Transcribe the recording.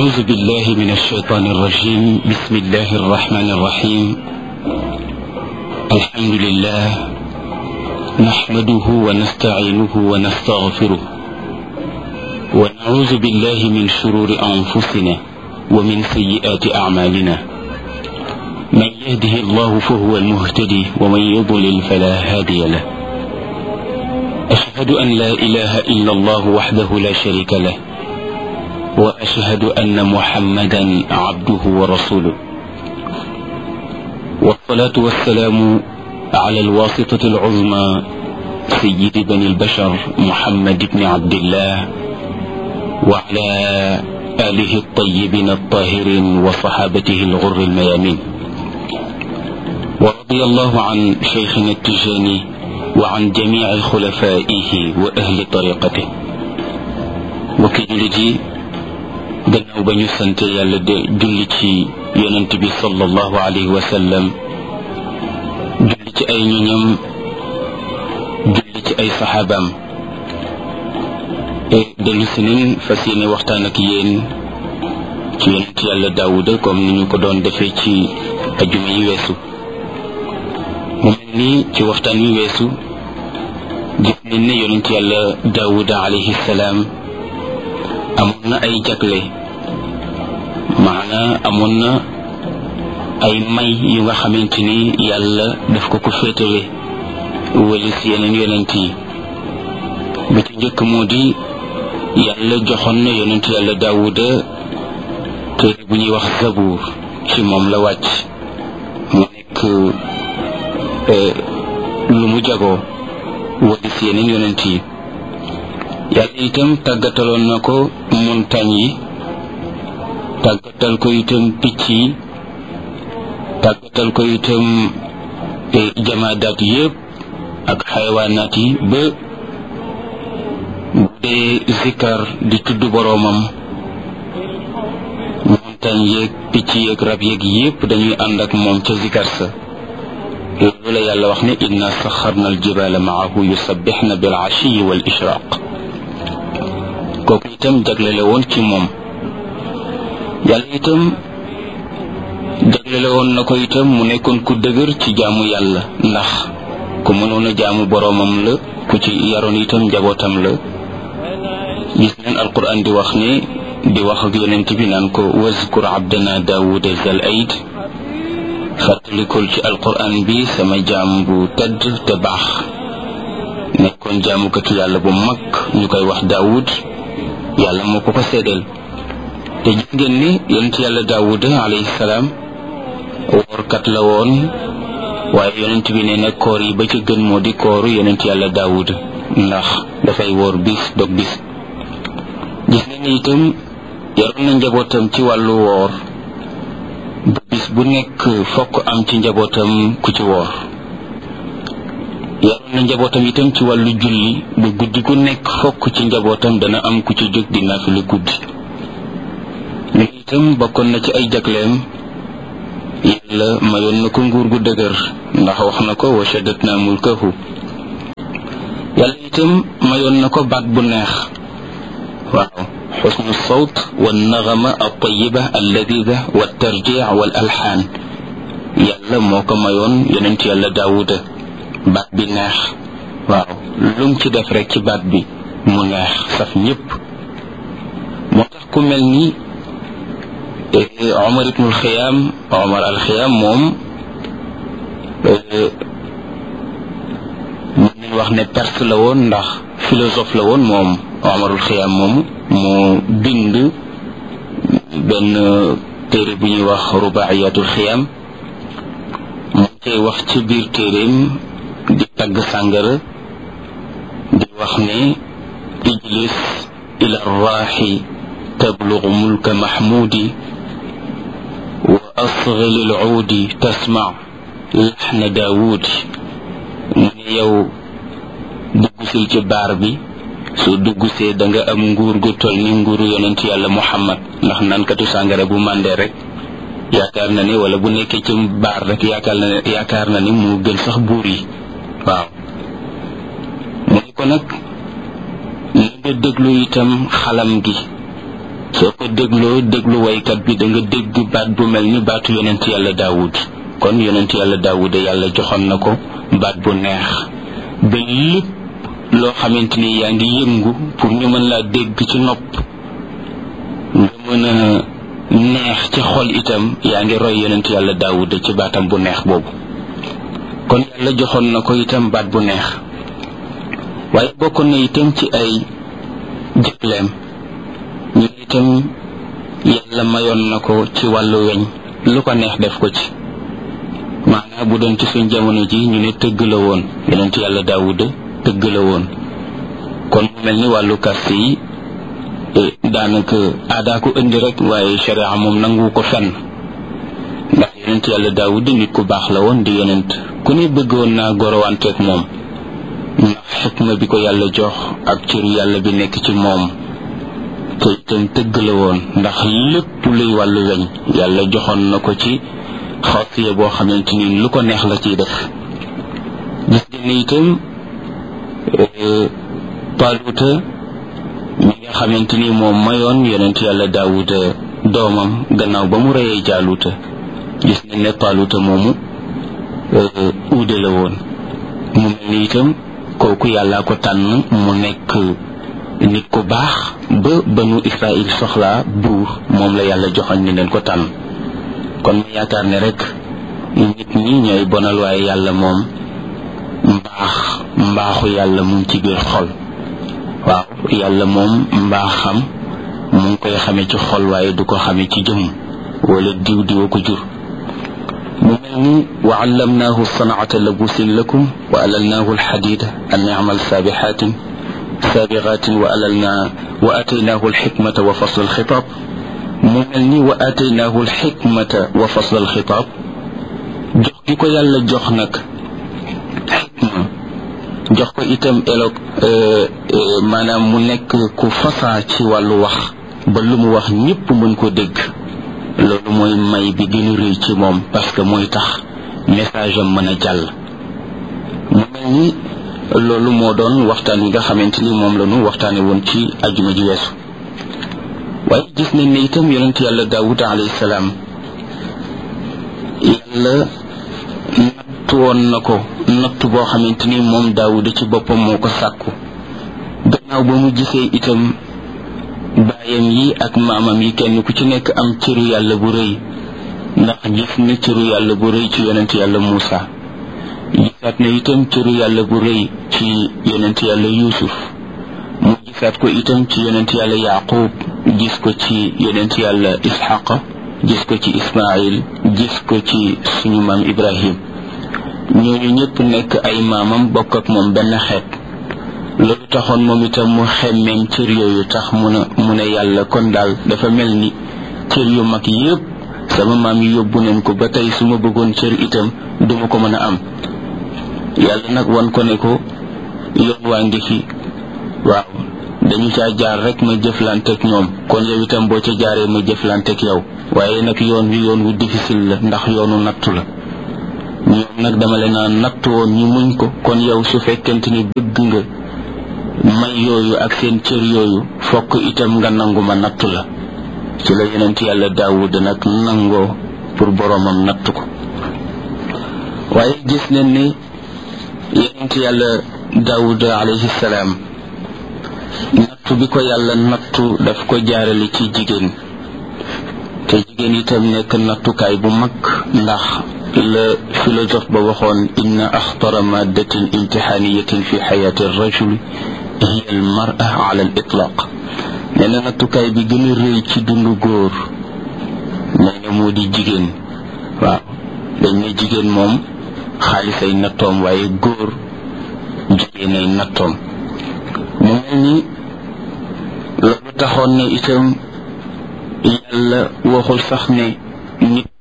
أعوذ بالله من الشيطان الرجيم. بسم الله الرحمن الرحيم. الحمد لله نحمده ونستعينه ونستغفره ونعوذ بالله من شرور أنفسنا ومن سيئات أعمالنا. من يهده الله فهو المهتدي ومن يضلل فلا هادي له. أشهد أن لا إله إلا الله وحده لا شريك له، وأشهد أن محمدا عبده ورسوله، والصلاة والسلام على الواسطة العظمى سيد بني البشر محمد بن عبد الله وعلى آله الطيبين الطاهرين وصحابته الغر الميامين. ورضي الله عن شيخنا التجاني وعن جميع خلفائه وأهل طريقته. وكجلجي gannaaw ba ñu sante yàlla de julli ci yonent bi sallallahu alayhi wa sallam, julli ci ay ñoñam, julli ci ay saxaabaam, dellu si nañ fas yéene waxtaan ak yéen ci yonent yàlla Daawuda comme ni ñu ko doon defee ci ajuma yi weesu. mu mel ni ci waxtaan wi weesu gis nañ ne yonent yàlla Daawuda alayhi salaam amoon na ay jagle, maanaam amoon na ay may yu nga xamante ni yàlla daf ko ko féetale wala si yeneen yonent yi. bi ci njëkk moo di yàlla joxoon na yonent yàlla Daawuda téere bu ñuy wax Zabuur, ci moom la wàcc mu nekk lu mu jagoo wala si yeneen yonent yi. yàlla itam tàggataloon na ko montagne yi, tàggatal ko itam picc yi, tàggatal ko itam jamaadaat yépp ak xayawaanaat yi, ba bu dee zikkar di tudd boroomam, montagne yeeg picc yeeg rab yeeg yépp dañuy ànd ak moom ca zikkar sa. loolu la yàlla wax ne inna saxarna aljibaala maahu yusabbixna bil ashiyi wal ishraq. kooku itam jaglele woon ci moom. yàlla itam jaglele woon na ko itam mu nekkoon ku dëgër ci jaamu yàlla, ndax ku mënoon a jaamu boroomam la, ku ci yaroon itam njabootam la. gis neen alquran di wax ne, di wax ak yonent bi naan ko wazkur abdana daawuda zal aid, fàttalikul ci alquran bi sama jaam bu tedd te baax, nekkoon jaamukatu yàlla bu mag ñu koy wax Daawud. yàlla moo ko ko seedeel. te gis ngeen ni yonent yàlla Daawuda alayhi salaam woorkat la woon, waaye yonent bi nee na koor yi ba ca gën moo di kooru yonent yàlla Daawuda, ndax dafay woor bis dog bis. gis ngeen ni itam yaroon na njabootam ci wàllu woor, ba bis bu nekk fokk am ci njabootam ku ci woor. yaroon na njabootam itam ci wàllu julli, ba guddi gu nekk fokk ci njabootam dana am ku ci jóg di naafila guddi. li itam bokkoon na ci ay jagleem, yàlla mayoon na ko nguur gu dëgër, ndax wax na ko wa shaddatna mulkahu. yàlla itam mayoon na ko baat bu neex, waaw, xusnu sawt wa nagama at-tayyiba alladida wa tarjic wal alxaan. yàlla moo ko mayoon yonent yàlla Daawuda baat bi neex, waaw, lum ci def rek ci baat bi mu neex saf ñëpp. moo tax ku mel ni Omar ibnul Xiyaam, Omar al Xiyaam moom mën nañ wax ne perse la woon, ndax philosophe la woon moom. Omarul Xiyaam moom moo bind benn téere bu ñuy wax Rubaa'iyatul Xiyaam. mu cay wax ci biir téereem di tagg sàngara, di wax ne ijlis ila raaxi tablugu mulka mahmudi wa asghil al uudi tasma laxna daawudi. mu ne yow duggusil ci baar bi, soo duggusee da nga am nguur gu toll ni nguuru yonent yàlla Muhammad, ndax naankatu sàngara bu màndee rek yaakaar na ni, wala bu nekkee ci baar rek yaakaar na ni mu gën sax buur yi. waaw, mu ne ko nag na nga déglu itam xalam gi, soo ko dégloo déglu waykat bi da nga dégg baat bu mel ni baatu yonent yàlla Daawud kon yonent yàlla Daawud yàlla joxoon na ko baat bu neex ba lépp loo xamante ni yaa ngi yëngu pour ñu mën laa dégg ci nopp nga mën a neex ci xol itam yaa ngi roy yonent yàlla Daawud ci baatam bu neex boobu kon yàlla joxoon na ko itam baat bu neex waaye bokkoon na itam ci ay jëfleem ñu itam yàlla mayoon na ko ci wàllu weñ lu ko neex def ko ci maanaam bu doon ci suñ jamono ji ñu ne tëgg la woon yonent yàlla Daawuda tëgg la woon kon mu mel ni wàllu kast yi daanaka aadaa ko indi rek waaye sharia moom nangu ko fenn ndax yonent yàlla Daawuda nit ku baax la woon di yonent ku ne bëggoon naa gorowanteeg moom ndax xikma bi ko yàlla jox ak cëru yàlla bi nekk ci moom te itam tëgg la woon ndax lépp luy wàllu weñ yàlla joxoon na ko ci xawsiya boo xamante ni lu ko neex la ciy def gis ngeen ne itam Paaluuta mi nga xamante ni moom mayoon yonent yàlla Daawuda doomam gannaaw ba mu reyee Jaaluuta gis nañ ne Paaluuta moomu uude la woon mu mel ni itam kooku yàllaa ko tànn mu nekk nit ku baax ba banu Israël soxlaa buur moom la yàlla joxoon ni leen ko tànn kon ma yaakaar ne rek nit ñi ñooy bonal waaye yàlla moom mbaaxu yàlla mu ngi ci biir xol waaw yàlla moom mbaaxam mu ngi koy xamee ci xol waaye du ko xamee ci jëmm wala diw ko jur mu mel ni wa allamnaahu sanaata labusin lakum wa alalnaahu alxadida an yamal saabixaatin wa ataynaahu alxikmata wa fasl alxitaab mu mel ni wa ataynaahu alxikmata wa fasl alxitaab jox gi ko yàlla jox nag xikma jox ko itam maanaam mu nekk ku fasaa ci wàllu wax ba lu mu wax ñépp mën ko dégg loolu mooy may bi gën a rëy ci moom parce que mooy tax message am mën a jàll mu mel ni loolu moo doon waxtaan wi nga xamante ni moom la ñu waxtaane woon ci ajuma ji weesu waaye gis nañ ne itam yonent yàlla Daawud alayhi salaam yàlla nattu woon na ko nattu boo xamante ni moom Daawud ci boppam moo ko sàkku gannaaw ba mu gisee itam baayam yi ak maamam yi kenn ku ci nekk am cëru yàlla bu rëy ndax gis na cëru yàlla bu rëy ci yonent yàlla Muusa gisaat na itam cëru yàlla bu rëy ci yonent yàlla Yuusuf mu gisaat ko itam ci yonent yàlla Yaaqub gis ko ci yonent yàlla Isxaqa gis ko ci Ismaayil gis ko ci suñu maam Ibrahim ñooñu ñëpp nekk ay maamam bokk ak moom benn xeet loolu taxoon moom itam mu xemmeem cër yooyu tax mu ne yàlla kon daal dafa mel ni cër yu mag yépp sama maam yi yóbbu nañ ko ba tey su ma bëggoon cër itam duma ko mën a am yàlla nag wan ko ne ko yoon waa ngi fi waaw dañu caa jaar rek ma jëflanteeg ñoom kon yow itam boo ca jaaree ma jëflanteeg yow waaye nag yoon wi yoon wu difficile la ndax yoonu nattu la ñoom nag dama leen a nattu woon ñu muñ ko kon yow su fekkente ni bëgg nga may yooyu ak seen cër yooyu fokk itam nga nangu ma nattu la ci la yonent yàlla Daawud nag nangoo pour boromam nattu ko waaye gis nañ ne yonent yàlla Daawud alayhi salaam nattu bi ko yàlla nattu daf ko jaarale ci jigéen te jigéen itam nekk nattukaay bu mag ndax la philosophe ba waxoon inna axtara maddatin imtixaaniyatin fi xayaati rajul hiya al mar'a ala al itlaq nee na nattukaay bi gën a rëy ci dundu góor nee na moo di jigéen waaw dañ ne jigéen moom xaalis ay nattoom waaye góor jigéen ay nattoom mu mel ni loolu taxoon ne itam yàlla waxul sax ne nit